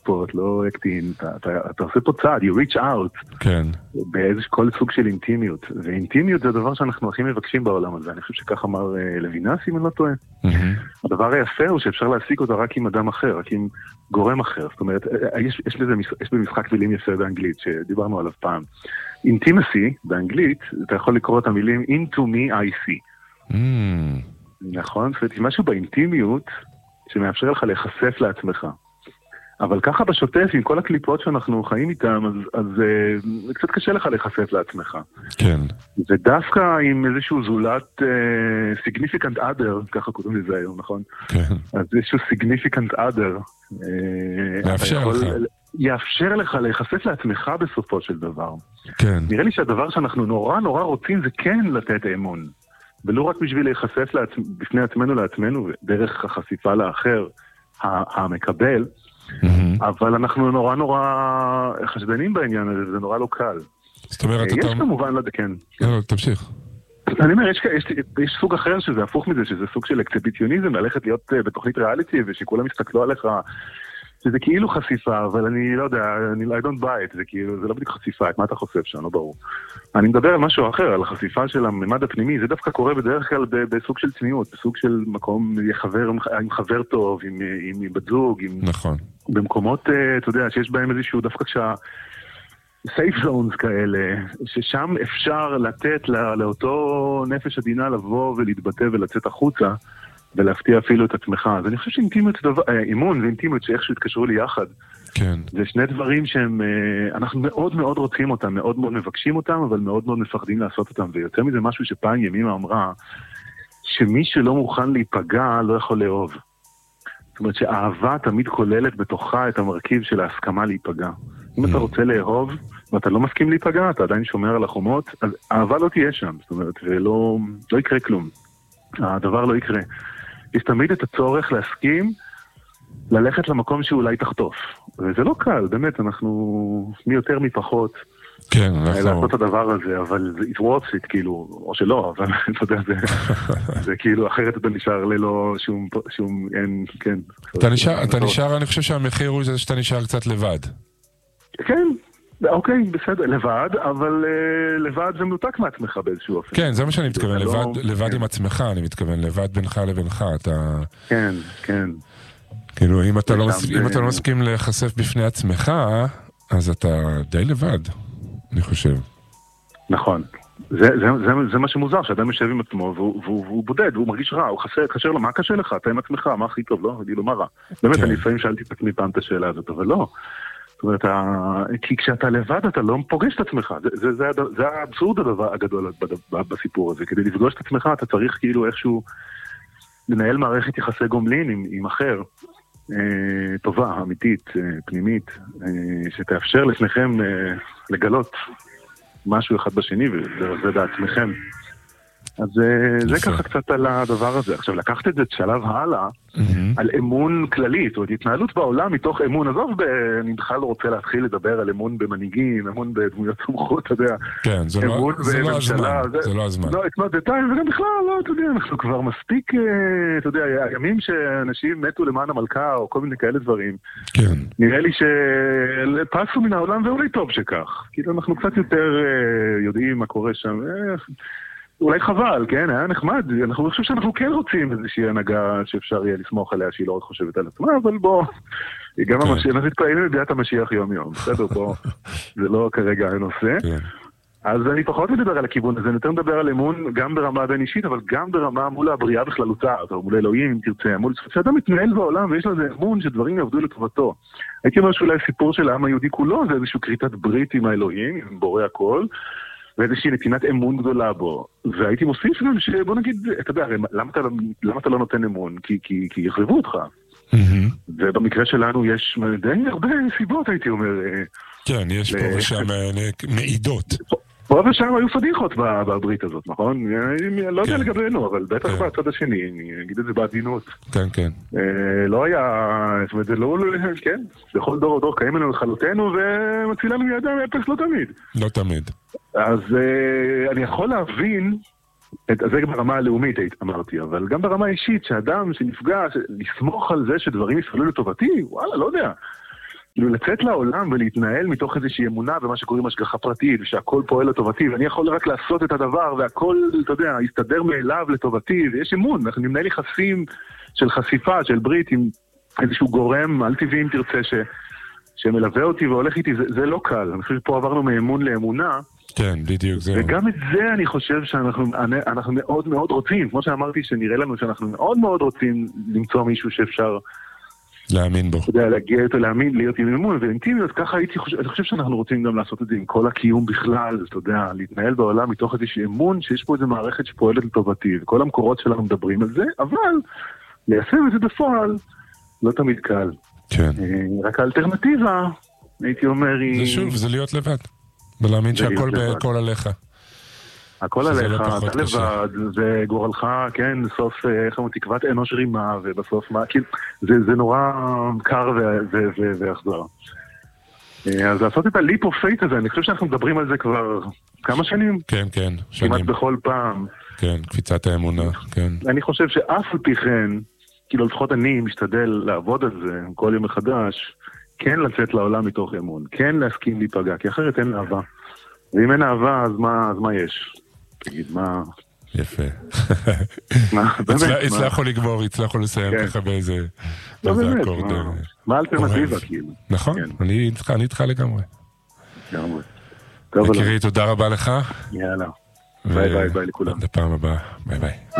ספורט, לא אקטין, אתה עושה פה צעד, you reach out. כן. באיזה כל סוג של אינטימיות. ואינטימיות זה הדבר שאנחנו הכי מבקשים בעולם הזה. אני חושב שכך אמר לוינס, אם אני לא טועה. הדבר היפה הוא שאפשר להשיג אותה רק עם אדם אחר, רק עם גורם אחר. זאת אומרת, יש במשחק מילים יפה באנגלית, שדיברנו עליו פעם. אינטימסי, באנגלית, אתה יכול לקרוא את המילים into me I see. נכון? זאת אומרת, משהו באינטימיות שמאפשר לך להיחשף לעצמך. אבל ככה בשוטף, עם כל הקליפות שאנחנו חיים איתם, אז זה קצת קשה לך להיחשף לעצמך. כן. זה דווקא עם איזשהו זולת significant other, ככה קוראים לזה היום, נכון? כן. אז איזשהו significant other. יאפשר לך להיחשף לעצמך בסופו של דבר. כן. נראה לי שהדבר שאנחנו נורא נורא רוצים זה כן לתת אמון. ולא רק בשביל להיחשף בפני עצמנו לעצמנו, דרך החשיפה לאחר, המקבל, אבל אנחנו נורא נורא חשדנים בעניין הזה, וזה נורא לא קל. זאת אומרת, יש כמובן, כן. לא, תמשיך. אני אומר, יש סוג אחר שזה הפוך מזה, שזה סוג של אקציביציוניזם, ללכת להיות בתוכנית ריאליטי, ושכולם יסתכלו עליך, שזה כאילו חשיפה, אבל אני לא יודע, I don't buy it, זה כאילו, זה לא בדיוק חשיפה, את מה אתה חושף שם, לא ברור. אני מדבר על משהו אחר, על החשיפה של הממד הפנימי, זה דווקא קורה בדרך כלל בסוג של צניעות, בסוג של מקום עם חבר טוב, עם בת זוג, נכון. במקומות, אתה יודע, שיש בהם איזשהו דווקא safe zones כאלה, ששם אפשר לתת לאותו נפש עדינה לבוא ולהתבטא ולצאת החוצה, ולהפתיע אפילו את עצמך. אז אני חושב שאינטימיות, אימון ואינטימיות שאיכשהו התקשרו לי יחד. כן. זה שני דברים שהם, אנחנו מאוד מאוד רוצים אותם, מאוד מאוד מבקשים אותם, אבל מאוד מאוד מפחדים לעשות אותם. ויותר מזה משהו שפעם ימימה אמרה, שמי שלא מוכן להיפגע לא יכול לאהוב. זאת אומרת שהאהבה תמיד כוללת בתוכה את המרכיב של ההסכמה להיפגע. אם אתה רוצה לאהוב, ואתה לא מסכים להיפגע, אתה עדיין שומר על החומות, אז האהבה לא תהיה שם. זאת אומרת, ולא יקרה כלום. הדבר לא יקרה. יש תמיד את הצורך להסכים ללכת למקום שאולי תחטוף. וזה לא קל, באמת, אנחנו מי יותר מפחות כן, לעשות את הדבר הזה, אבל it works it, כאילו, או שלא, אבל אתה יודע, זה כאילו, אחרת אתה נשאר ללא שום, אין, כן. אתה נשאר, אני חושב שהמחיר הוא זה שאתה נשאר קצת לבד. כן. אוקיי, בסדר, לבד, אבל לבד זה מנותק מעצמך באיזשהו אופן. כן, זה מה שאני מתכוון, לבד עם עצמך, אני מתכוון, לבד בינך לבינך, אתה... כן, כן. כאילו, אם אתה לא מסכים להיחשף בפני עצמך, אז אתה די לבד, אני חושב. נכון. זה מה שמוזר, שאדם יושב עם עצמו, והוא בודד, הוא מרגיש רע, הוא חסר לו, מה קשה לך? אתה עם עצמך, מה הכי טוב, לא? אני לא מה רע. באמת, אני לפעמים שאלתי את עצמי פעם את השאלה הזאת, אבל לא. זאת אומרת, כי כשאתה לבד אתה לא פוגש את עצמך, זה האבסורד הגדול בסיפור הזה, כדי לפגוש את עצמך אתה צריך כאילו איכשהו לנהל מערכת יחסי גומלין עם אחר, טובה, אמיתית, פנימית, שתאפשר לפניכם לגלות משהו אחד בשני וזה בעצמכם. אז זה ככה קצת על הדבר הזה. עכשיו, לקחת את זה שלב הלאה, על אמון כללי, זאת אומרת, התנהלות בעולם מתוך אמון, עזוב, אני בכלל רוצה להתחיל לדבר על אמון במנהיגים, אמון בדמויות סמכות, אתה יודע. כן, זה לא הזמן, זה לא הזמן. לא, it's not the time, וגם בכלל, לא, אתה יודע, אנחנו כבר מספיק, אתה יודע, הימים שאנשים מתו למען המלכה, או כל מיני כאלה דברים. כן. נראה לי שפסו מן העולם, ואולי טוב שכך. כאילו, אנחנו קצת יותר יודעים מה קורה שם, אולי חבל, כן, היה נחמד. אני חושב שאנחנו כן רוצים איזושהי הנהגה שאפשר יהיה לסמוך עליה, שהיא לא עוד חושבת על עצמה, אבל בוא, גם המשיח, אנחנו מתפעלים לביאת המשיח יום יום, בסדר, בוא, זה לא כרגע הנושא. אז אני פחות מדבר על הכיוון הזה, אני יותר מדבר על אמון גם ברמה בין אישית, אבל גם ברמה מול הבריאה בכללותה, או מול אלוהים, אם תרצה, מול שאדם מתנהל בעולם ויש לזה אמון שדברים יעבדו לטובתו. הייתי אומר שאולי סיפור של העם היהודי כולו, זה איזשהו כריתת ברית עם האלוהים, עם בורא הכל, ואיזושהי נתינת אמון גדולה בו. והייתי מוסיף גם שבוא נגיד, אתה יודע, למה אתה לא נותן אמון? כי יחרבו אותך. ובמקרה שלנו יש די הרבה סיבות, הייתי אומר. כן, יש פה ושם מעידות. פה ושם היו פדיחות בברית הזאת, נכון? לא יודע לגבינו, אבל בטח בצד השני, אני אגיד את זה בעדינות. כן, כן. לא היה, זאת אומרת, זה לא, כן, בכל דור ודור קיים לנו לחלוטנו, ומצילה לנו ידע מאפס לא תמיד. לא תמיד. אז אני יכול להבין, זה גם ברמה הלאומית אמרתי, אבל גם ברמה האישית, שאדם שנפגע, לסמוך על זה שדברים יפעלו לטובתי, וואלה, לא יודע. כאילו לצאת לעולם ולהתנהל מתוך איזושהי אמונה במה שקוראים השגחה פרטית, ושהכל פועל לטובתי, ואני יכול רק לעשות את הדבר, והכל, אתה יודע, יסתדר מאליו לטובתי, ויש אמון, אנחנו נמנה לי יחסים של חשיפה, של ברית, עם איזשהו גורם, אל טבעי אם תרצה, שמלווה אותי והולך איתי, זה לא קל. אני חושב שפה עברנו מאמון לאמונה. כן, בדיוק זה. וגם את זה אני חושב שאנחנו מאוד מאוד רוצים, כמו שאמרתי, שנראה לנו שאנחנו מאוד מאוד רוצים למצוא מישהו שאפשר להאמין בו. אתה יודע, להגיע איתו, להאמין, להיות עם אמון ואינטימיות, ככה אני חושב שאנחנו רוצים גם לעשות את זה עם כל הקיום בכלל, אתה יודע, להתנהל בעולם מתוך איזושהי אמון, שיש פה איזו מערכת שפועלת לטובתי, וכל המקורות שלנו מדברים על זה, אבל ליישם את זה בפועל לא תמיד קל. כן. רק האלטרנטיבה, הייתי אומר, זה שוב, זה להיות לבד. ולהאמין שהכל עליך. הכל עליך, אתה לבד, זה גורלך, כן, בסוף, איך אמרו, תקוות אנוש רימה, ובסוף מה, כאילו, זה נורא קר ואכזר. אז לעשות את הליפ אוף פייט הזה, אני חושב שאנחנו מדברים על זה כבר כמה שנים? כן, כן, שנים. כמעט בכל פעם. כן, קפיצת האמונה, כן. אני חושב שאף על פי כן, כאילו לפחות אני משתדל לעבוד על זה כל יום מחדש, כן לצאת לעולם מתוך אמון, כן להסכים להיפגע, כי אחרת אין אהבה. ואם אין אהבה, אז מה יש? תגיד, מה... יפה. מה, באמת? הצלחנו לגמור, הצלחנו לסיים ככה באיזה אקורד. מה האלטרנטיבה, כאילו? נכון, אני איתך לגמרי. לגמרי. יקירי, תודה רבה לך. יאללה. ביי ביי ביי לכולם. עד הפעם הבאה. ביי ביי.